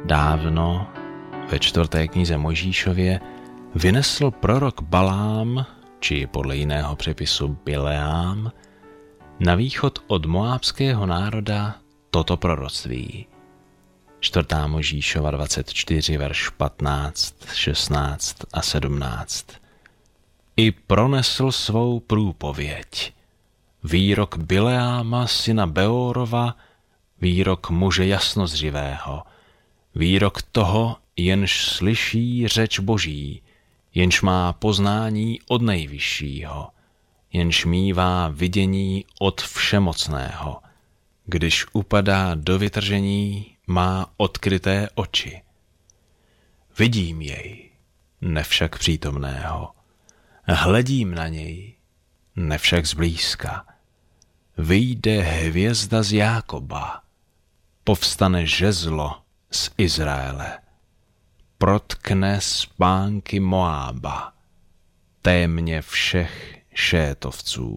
Dávno, ve 4. knize Mojžíšově, vynesl prorok Balám, či podle jiného přepisu Bileám, na východ od moábského národa toto proroctví. 4. Mojžíšova 24, verš 15, 16 a 17. I pronesl svou průpověď. Výrok Bileáma, syna Beorova, výrok muže jasnozřivého, výrok toho, jenž slyší řeč Boží, jenž má poznání od Nejvyššího, jenž mívá vidění od Všemocného, když upadá do vytržení, má odkryté oči. Vidím jej, nevšak přítomného, hledím na něj, nevšak zblízka. Vyjde hvězda z Jákoba, povstane žezlo z Izraele, protkne spánky Moába, témě všech šétovců.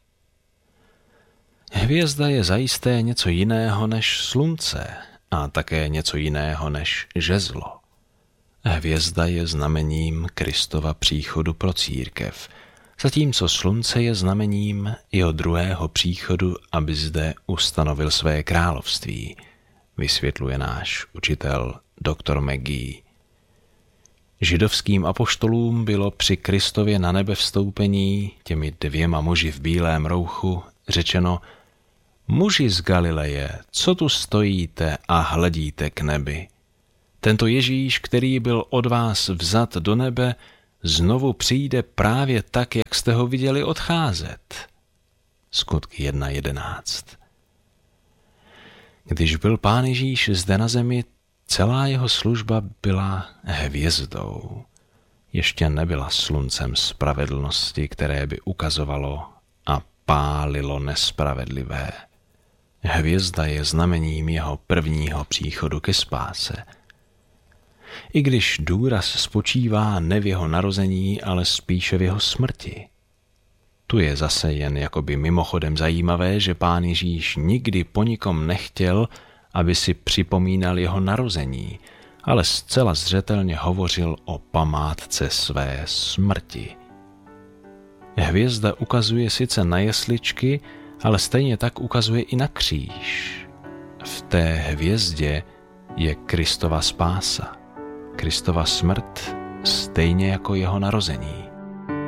Hvězda je zajisté něco jiného než slunce a také něco jiného než žezlo. Hvězda je znamením Kristova příchodu pro církev, zatímco slunce je znamením jeho druhého příchodu, aby zde ustanovil své království, vysvětluje náš učitel dr. McGee. Židovským apoštolům bylo při Kristově na nebe vstoupení těmi 2 muži v bílém rouchu řečeno: muži z Galileje, co tu stojíte a hledíte k nebi? Tento Ježíš, který byl od vás vzat do nebe, znovu přijde právě tak, jak jste ho viděli odcházet. Skutky 1.11. Když byl Pán Ježíš zde na zemi, celá jeho služba byla hvězdou. Ještě nebyla sluncem spravedlnosti, které by ukazovalo a pálilo nespravedlivé. Hvězda je znamením jeho prvního příchodu ke spáse. I když důraz spočívá ne v jeho narození, ale spíše v jeho smrti. Tu je zase jen jakoby mimochodem zajímavé, že Pán Ježíš nikdy po nikom nechtěl, aby si připomínal jeho narození, ale zcela zřetelně hovořil o památce své smrti. Hvězda ukazuje sice na jesličky, ale stejně tak ukazuje i na kříž. V té hvězdě je Kristova spása, Kristova smrt, stejně jako jeho narození.